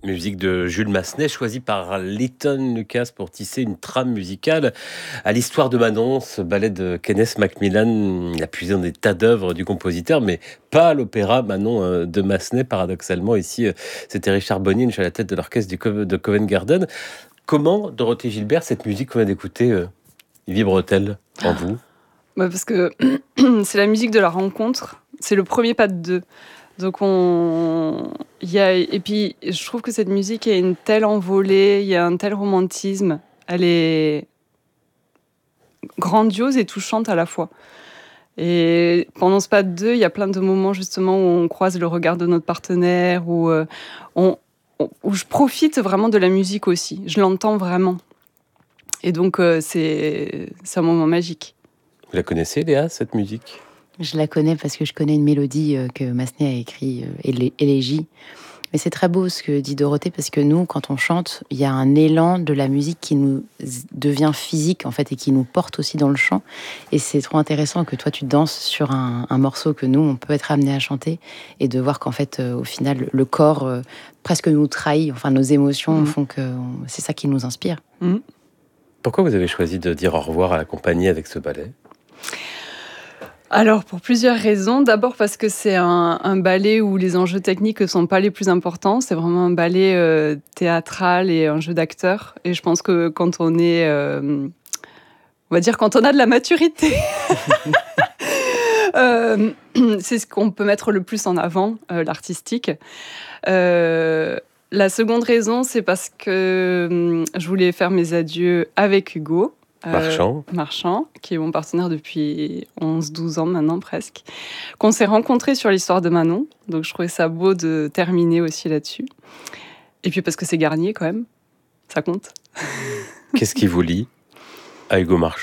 Musique de Jules Massenet, choisie par Leighton Lucas pour tisser une trame musicale à l'histoire de Manon. Ce ballet de Kenneth Macmillan, il a puisé dans des tas d'œuvres du compositeur, mais pas à l'opéra Manon de Massenet, paradoxalement. Ici, c'était Richard Bonynge à la tête de l'orchestre de Covent Garden. Comment, Dorothée Gilbert, cette musique qu'on vient d'écouter, vibre-t-elle en vous ? Parce que c'est la musique de la rencontre, c'est le premier pas de deux. Donc et puis je trouve que cette musique a une telle envolée, il y a un tel romantisme, elle est grandiose et touchante à la fois. Et pendant ce pas de deux, il y a plein de moments justement où on croise le regard de notre partenaire, où je profite vraiment de la musique aussi, je l'entends vraiment. Et donc c'est un moment magique. Vous la connaissez, Léa, cette musique ? Je la connais parce que je connais une mélodie que Massenet a écrit, Élégie. Mais c'est très beau ce que dit Dorothée, parce que nous, quand on chante, il y a un élan de la musique qui nous devient physique, en fait, et qui nous porte aussi dans le chant. Et c'est trop intéressant que toi, tu danses sur un morceau que nous, on peut être amené à chanter, et de voir qu'en fait, au final, le corps presque nous trahit. Enfin, nos émotions font que c'est ça qui nous inspire. Pourquoi vous avez choisi de dire au revoir à la compagnie avec ce ballet ? Alors, pour plusieurs raisons. D'abord parce que c'est un ballet où les enjeux techniques ne sont pas les plus importants. C'est vraiment un ballet théâtral et un jeu d'acteur. Et je pense que quand on est... on va dire quand on a de la maturité, c'est ce qu'on peut mettre le plus en avant, l'artistique. La seconde raison, c'est parce que je voulais faire mes adieux avec Hugo. Marchand, qui est mon partenaire depuis 11-12 ans maintenant presque, qu'on s'est rencontrés sur l'histoire de Manon, donc je trouvais ça beau de terminer aussi là-dessus. Et puis parce que c'est Garnier quand même, ça compte. Qu'est-ce qui vous lie à Hugo Marchand ?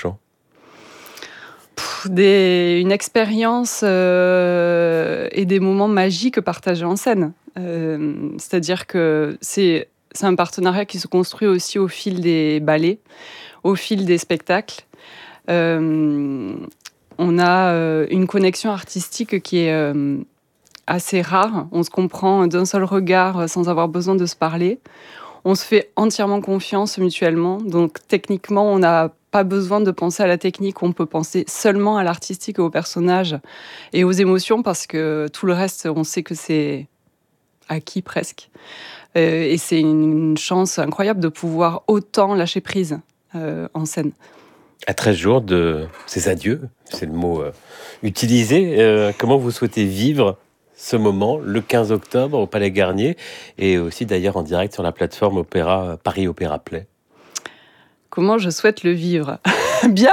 Une expérience et des moments magiques partagés en scène. C'est-à-dire que c'est un partenariat qui se construit aussi au fil des ballets, au fil des spectacles. On a une connexion artistique qui est assez rare. On se comprend d'un seul regard sans avoir besoin de se parler. On se fait entièrement confiance mutuellement. Donc techniquement, on n'a pas besoin de penser à la technique. On peut penser seulement à l'artistique et au personnage et aux émotions, parce que tout le reste, on sait que c'est acquis presque. Et c'est une chance incroyable de pouvoir autant lâcher prise en scène. À 13 jours de ces adieux, c'est le mot utilisé, comment vous souhaitez vivre ce moment, le 15 octobre au Palais Garnier, et aussi d'ailleurs en direct sur la plateforme Opéra, Paris Opéra Play ? Comment je souhaite le vivre ? Bien.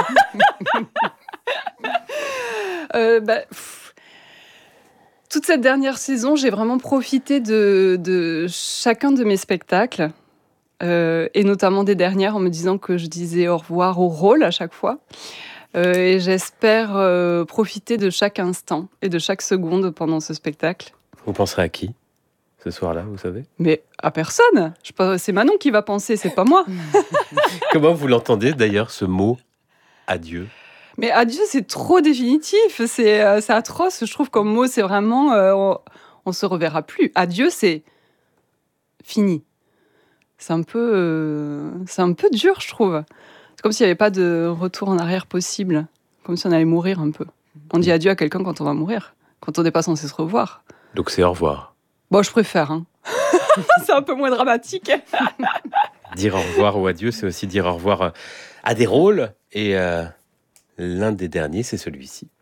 Toute cette dernière saison, j'ai vraiment profité de chacun de mes spectacles, et notamment des dernières, en me disant que je disais au revoir au rôle à chaque fois. Et j'espère profiter de chaque instant et de chaque seconde pendant ce spectacle. Vous penserez à qui ce soir-là, vous savez ? Mais à personne. C'est Manon qui va penser, c'est pas moi. Comment vous l'entendez d'ailleurs, ce mot adieu ? Mais adieu, c'est trop définitif. C'est atroce. Je trouve comme mot, c'est vraiment... on se reverra plus. Adieu, c'est fini. C'est un peu dur, je trouve. C'est comme s'il n'y avait pas de retour en arrière possible. Comme si on allait mourir un peu. On dit adieu à quelqu'un quand on va mourir. Quand on n'est pas censé se revoir. Donc c'est au revoir. Bon, je préfère. C'est un peu moins dramatique. Dire au revoir ou adieu, c'est aussi dire au revoir à des rôles. Et l'un des derniers, c'est celui-ci.